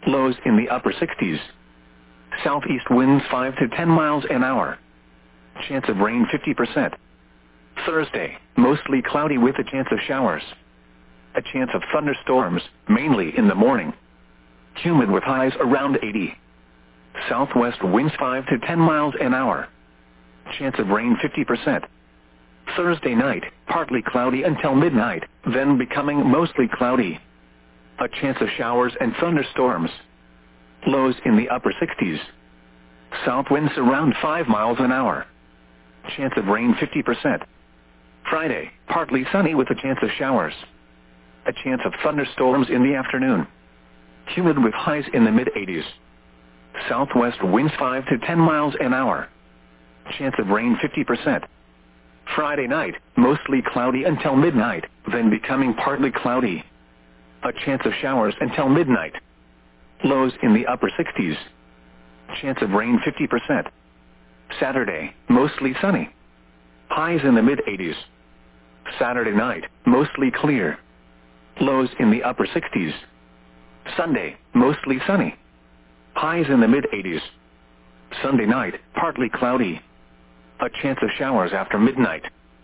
Lows in the upper 60s. Southeast winds 5 to 10 miles an hour. Chance of rain 50%. Thursday, mostly cloudy with a chance of showers. A chance of thunderstorms, mainly in the morning. Humid with highs around 80. Southwest winds 5 to 10 miles an hour. Chance of rain 50%. Thursday night, partly cloudy until midnight, then becoming mostly cloudy. A chance of showers and thunderstorms. Lows in the upper 60s. South winds around 5 miles an hour. Chance of rain 50%. Friday, partly sunny with a chance of showers. A chance of thunderstorms in the afternoon. Humid with highs in the mid-80s. Southwest winds 5 to 10 miles an hour. Chance of rain 50%. Friday night, mostly cloudy until midnight, then becoming partly cloudy. A chance of showers until midnight. Lows in the upper 60s. Chance of rain 50%. Saturday, mostly sunny. Highs in the mid-80s. Saturday night, mostly clear. Lows in the upper 60s. Sunday, mostly sunny. Highs in the mid-80s. Sunday night, partly cloudy. A chance of showers after midnight.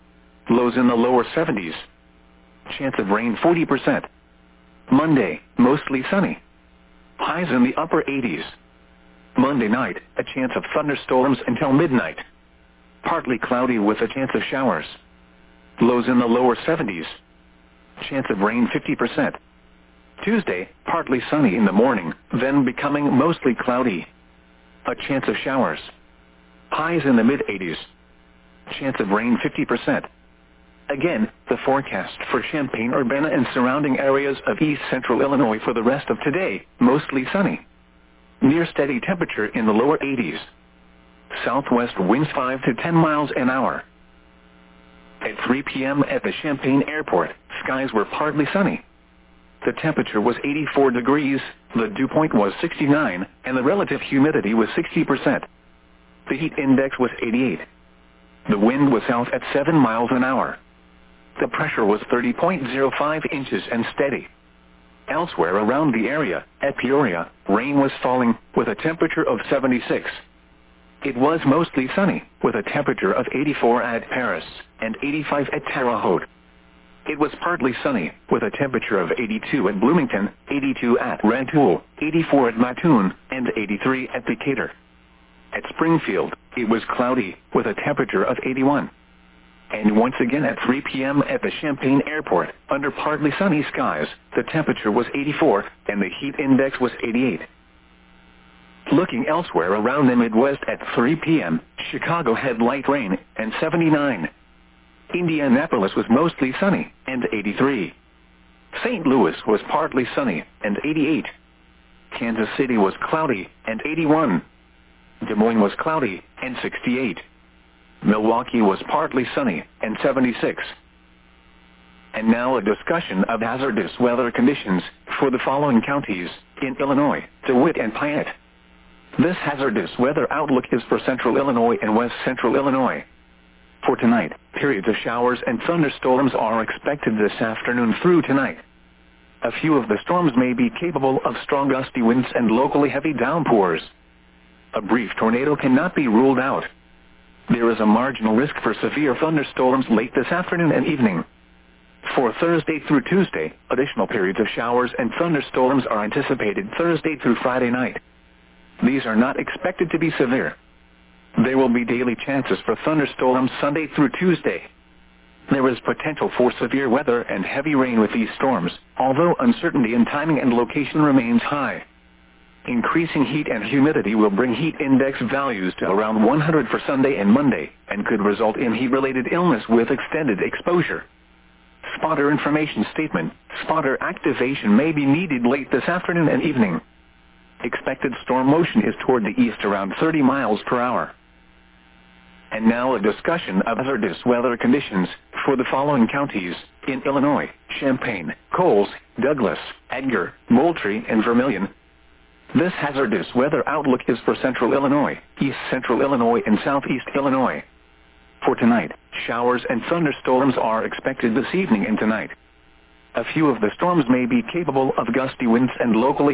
Lows in the lower 70s. Chance of rain 40%. Monday, mostly sunny. Highs in the upper 80s. Monday night, a chance of thunderstorms until midnight. Partly cloudy with a chance of showers. Lows in the lower 70s. Chance of rain 50%. Tuesday, partly sunny in the morning, then becoming mostly cloudy. A chance of showers. Highs in the mid-80s. Chance of rain 50%. Again, the forecast for Champaign-Urbana and surrounding areas of east-central Illinois for the rest of today, mostly sunny. Near steady temperature in the lower 80s. Southwest winds 5 to 10 miles an hour. At 3 p.m. at the Champaign Airport, skies were partly sunny. The temperature was 84 degrees, the dew point was 69, and the relative humidity was 60%. The heat index was 88. The wind was south at 7 miles an hour. The pressure was 30.05 inches and steady. Elsewhere around the area, at Peoria, rain was falling, with a temperature of 76. It was mostly sunny, with a temperature of 84 at Paris, and 85 at Terre Haute. It was partly sunny, with a temperature of 82 at Bloomington, 82 at Rantoul, 84 at Mattoon, and 83 at Decatur. At Springfield, it was cloudy, with a temperature of 81. And once again at 3 p.m. at the Champaign Airport, under partly sunny skies, the temperature was 84, and the heat index was 88. Looking elsewhere around the Midwest at 3 p.m., Chicago had light rain, and 79. Indianapolis was mostly sunny, and 83. St. Louis was partly sunny, and 88. Kansas City was cloudy, and 81. Des Moines was cloudy, and 68. Milwaukee was partly sunny, and 76. And now a discussion of hazardous weather conditions for the following counties in Illinois, DeWitt and Piatt. This hazardous weather outlook is for central Illinois and west central Illinois. For tonight, periods of showers and thunderstorms are expected this afternoon through tonight. A few of the storms may be capable of strong gusty winds and locally heavy downpours. A brief tornado cannot be ruled out. There is a marginal risk for severe thunderstorms late this afternoon and evening. For Thursday through Tuesday, additional periods of showers and thunderstorms are anticipated Thursday through Friday night. These are not expected to be severe. There will be daily chances for thunderstorms Sunday through Tuesday. There is potential for severe weather and heavy rain with these storms, although uncertainty in timing and location remains high. Increasing heat and humidity will bring heat index values to around 100 for Sunday and Monday, and could result in heat-related illness with extended exposure. Spotter information statement: spotter activation may be needed late this afternoon and evening. Expected storm motion is toward the east around 30 miles per hour. And now a discussion of hazardous weather conditions for the following counties in Illinois: Champaign, Coles, Douglas, Edgar, Moultrie, and Vermilion. This hazardous weather outlook is for central Illinois, east central Illinois, and southeast Illinois. For tonight, showers and thunderstorms are expected this evening and tonight. A few of the storms may be capable of gusty winds and locally